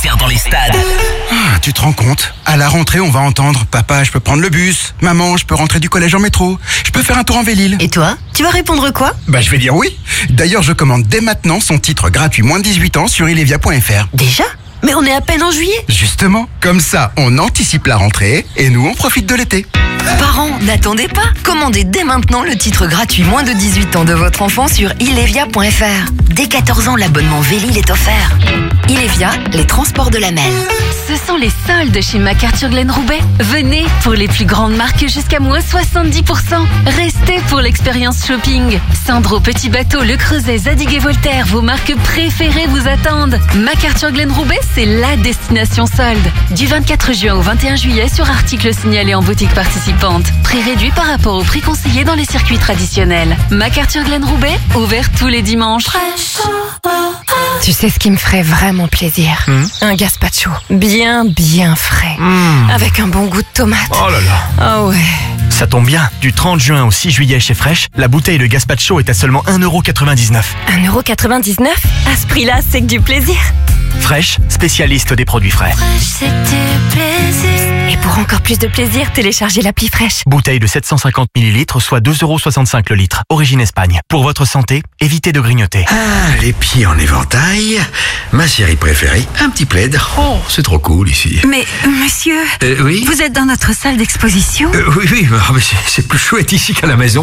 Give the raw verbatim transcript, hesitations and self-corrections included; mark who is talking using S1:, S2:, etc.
S1: concerts dans les stades.
S2: Ah, tu te rends compte? À la rentrée, on va entendre « Papa, je peux prendre le bus. Maman, je peux rentrer du collège en métro. Je peux faire un tour en Vélil. »
S3: Et toi, tu vas répondre quoi?
S2: Bah, je vais dire oui. D'ailleurs, je commande dès maintenant son titre gratuit moins de dix-huit ans sur ilevia point f r.
S3: Déjà? Mais on est à peine en juillet.
S2: Justement, comme ça, on anticipe la rentrée et nous, on profite de l'été.
S3: Parents, n'attendez pas. Commandez dès maintenant le titre gratuit moins de dix-huit ans de votre enfant sur ilevia point f r. Dès quatorze ans, l'abonnement Vélil est offert. Ilevia, les transports de la Mel.
S4: Ce sont les soldes chez MacArthur Glen Roubaix. Venez pour les plus grandes marques jusqu'à moins soixante-dix pour cent. Restez pour l'expérience shopping. Sandro, Petit Bateau, Le Creuset, Zadig et Voltaire, vos marques préférées vous attendent. MacArthur Glen Roubaix, c'est la destination solde. Du vingt-quatre juin au vingt et un juillet sur articles signalés en boutique participante. Prix réduit par rapport au prix conseillé dans les circuits traditionnels. MacArthur Glen Roubaix, ouvert tous les dimanches.
S5: Tu sais ce qui me ferait vraiment plaisir?
S6: Mmh.
S5: Un gazpacho. Bien, bien frais.
S6: Mmh.
S5: Avec un bon goût de tomate.
S6: Oh là là.
S5: Ah ouais.
S6: Ça tombe bien, du trente juin au six juillet chez Fresh, la bouteille de gazpacho est à seulement un euro quatre-vingt-dix-neuf.
S5: un euro quatre-vingt-dix-neuf? À ce prix-là, c'est que du plaisir.
S6: Fresh, spécialiste des produits frais.
S5: Et pour encore plus de plaisir, téléchargez l'appli Fresh.
S6: Bouteille de sept cent cinquante millilitres, soit deux euros soixante-cinq le litre. Origine Espagne. Pour votre santé, évitez de grignoter.
S7: Ah, les pieds en éventail. Ma série préférée, un petit plaid. Oh, c'est trop cool ici.
S8: Mais, monsieur,
S7: Euh, oui
S8: vous êtes dans notre salle d'exposition?
S7: Euh, Oui, oui, mais c'est c'est plus chouette ici qu'à la maison.